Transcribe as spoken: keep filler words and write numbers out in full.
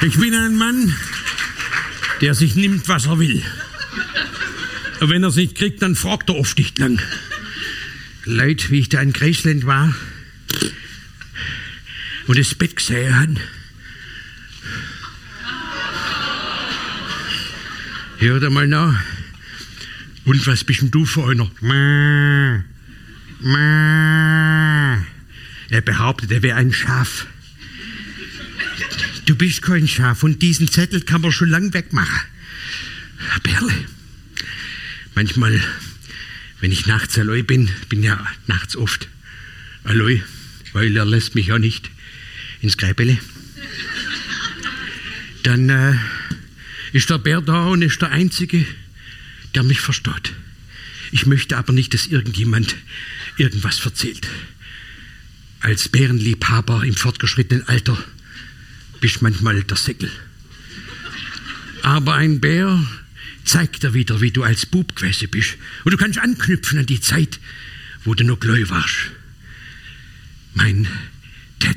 Ich bin ein Mann, der sich nimmt, was er will. Und wenn er es nicht kriegt, dann fragt er oft nicht lang. Leute, wie ich da in Griechenland war und das Bett gesehen habe. Hört einmal nach. Und was bist denn du für einer? Ma, ma. Er behauptet, er wäre ein Schaf. Du bist kein Schaf und diesen Zettel kann man schon lang wegmachen. Berle. Manchmal, wenn ich nachts allein bin, bin ja nachts oft allein, weil er lässt mich ja nicht ins Gräbele. Dann äh, ist der Bär da und ist der Einzige, der mich versteht. Ich möchte aber nicht, dass irgendjemand irgendwas erzählt. Als Bärenliebhaber im fortgeschrittenen Alter bist manchmal der Säckel. Aber ein Bär zeigt dir wieder, wie du als Bub gewesen bist. Und du kannst anknüpfen an die Zeit, wo du noch klein warst. Mein